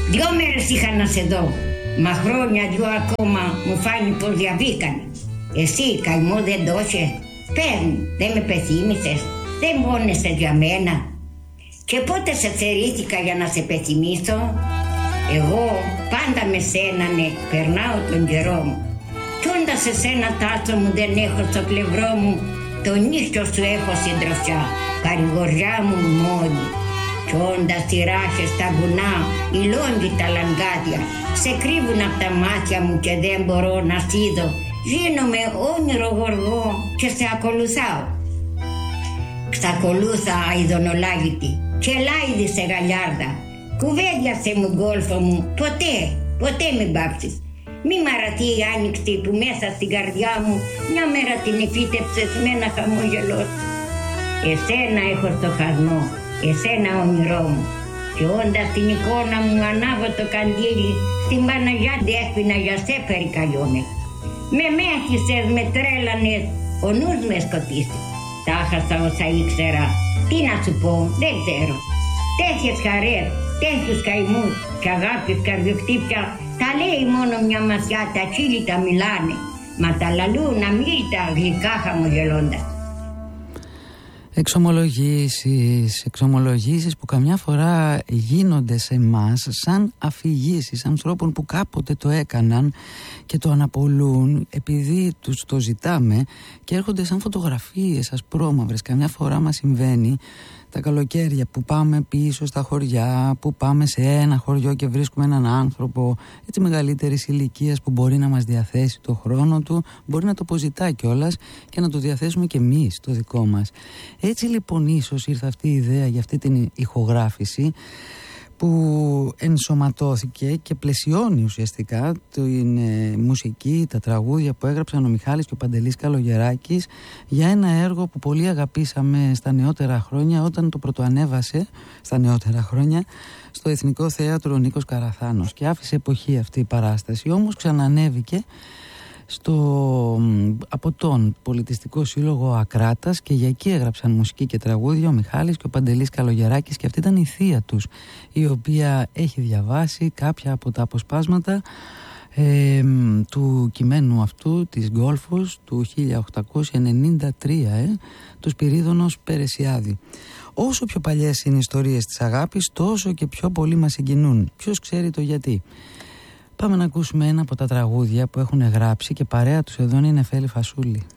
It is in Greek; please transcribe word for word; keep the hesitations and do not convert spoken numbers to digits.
Δυο μέρες είχα να σε δω, μα χρόνια δυο ακόμα μου φάνει πως διαβήκανε. Εσύ καημό δεν το είσαι, πες μου, δεν με πεθύμησες, δεν πόνεσες για μένα. Και πότε σε θερήθηκα για να σε πεθυμίσω? Εγώ πάντα με σένα ναι, περνάω τον καιρό μου. Κι όντας εσένα τάσο μου δεν έχω στο πλευρό μου, τον ίσιο σου έχω συντροφιά, παρηγοριά μου μόνη. Κι όντας τη ράχε στα βουνά, οι λόγοι τα λαγκάδια, σε κρύβουν απ' τα μάτια μου και δεν μπορώ να σίδω. Γίνομαι όνειρο γοργό και σε ακολουθάω. Ξακολούθα αηδονολάγητη και λάιδη σε γαλιάρδα. Κουβέντιασε μου γκόλφο μου, ποτέ, ποτέ μην πάψεις. Μη μαραθεί η άνοιξη που μέσα στην καρδιά μου μια μέρα την εφύτεψες με ένα χαμόγελό. Εσένα έχω στο χασμό, εσένα όνειρό μου. Και όντας την εικόνα μου ανάβω το καντήλι, στην Παναγιά Δέσποινα για σε περικαλιώνε. Με μέθησες, με τρέλανες, ο νους με σκοτίσε. Τα χάσα όσα ήξερα, τι να σου πω, δεν ξέρω. Τέσσερις χαρές, τέσσερις καημούς και αγάπης καρδιοχτύπια, τα λέει μόνο μια ματιά, τα χείλη τα μιλάνε, μα τα λαλούν αμύλητα γλυκά χαμογελώντας. Εξομολογήσεις, εξομολογήσεις που καμιά φορά γίνονται σε εμάς σαν αφηγήσεις ανθρώπων που κάποτε το έκαναν και το αναπολούν επειδή τους το ζητάμε και έρχονται σαν φωτογραφίες ασπρόμαυρες. Καμιά φορά μας συμβαίνει τα καλοκαίρια που πάμε πίσω στα χωριά, που πάμε σε ένα χωριό και βρίσκουμε έναν άνθρωπο έτσι μεγαλύτερης ηλικίας που μπορεί να μας διαθέσει το χρόνο του, μπορεί να το αποζητά κιόλας και να το διαθέσουμε κι εμείς το δικό μας. Έτσι λοιπόν ίσως ήρθε αυτή η ιδέα για αυτή την ηχογράφηση που ενσωματώθηκε και πλαισιώνει ουσιαστικά την ε, μουσική, τα τραγούδια που έγραψαν ο Μιχάλης και ο Παντελής Καλογεράκης για ένα έργο που πολύ αγαπήσαμε στα νεότερα χρόνια όταν το πρωτοανέβασε στα νεότερα χρόνια στο Εθνικό Θέατρο ο Νίκος Καραθάνος και άφησε εποχή αυτή η παράσταση, όμως ξανανέβηκε στο, από τον Πολιτιστικό Σύλλογο Ακράτας και για εκεί έγραψαν μουσική και τραγούδια ο Μιχάλης και ο Παντελής Καλογεράκης και αυτή ήταν η θεία τους, η οποία έχει διαβάσει κάποια από τα αποσπάσματα ε, του κειμένου αυτού της Γκόλφος του χίλια οκτακόσια ενενήντα τρία ε, του Σπυρίδωνος Περεσιάδη. Όσο πιο παλιές είναι οι ιστορίες της αγάπης, τόσο και πιο πολύ μας συγκινούν. Ποιος ξέρει το γιατί. Πάμε να ακούσουμε ένα από τα τραγούδια που έχουν γράψει και παρέα τους εδώ είναι η Νεφέλη Φασούλη.